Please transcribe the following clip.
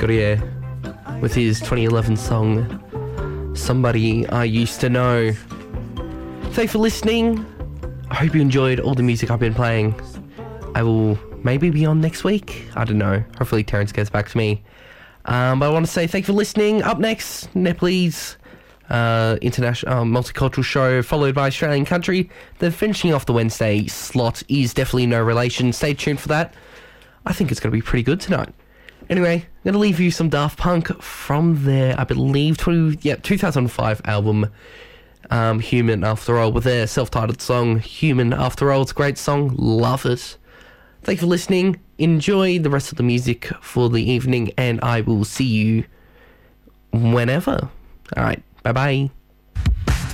Gurrier with his 2011 song, Somebody I Used to Know. Thanks for listening. I hope you enjoyed all the music I've been playing. I will maybe be on next week. I don't know. Hopefully Terence gets back to me. But I want to say thanks for listening. Up next, Nepalese international multicultural show, followed by Australian country. The finishing off the Wednesday slot is definitely No Relation. Stay tuned for that. I think it's going to be pretty good tonight. Anyway, I'm going to leave you some Daft Punk from their, I believe, 2005 album, Human After All, with their self-titled song, Human After All. It's a great song. Love it. Thanks for listening. Enjoy the rest of the music for the evening, and I will see you whenever. All right. Bye-bye.